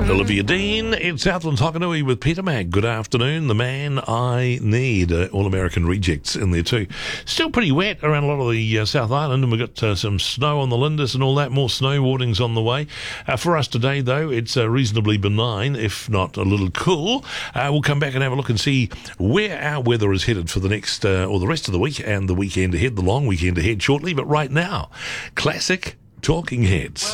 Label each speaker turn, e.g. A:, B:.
A: Olivia Dean in Southland Hokanui with Peter Mac. Good afternoon. The man I need. All-American Rejects in there too. Still pretty wet around a lot of the South Island, and we've got some snow on the Lindis and all that. More snow warnings on the way. For us today, though, it's reasonably benign, if not a little cool. We'll come back and have a look and see where our weather is headed for the next, or the rest of the week and the weekend ahead, the long weekend ahead shortly. But right now, classic Talking Heads.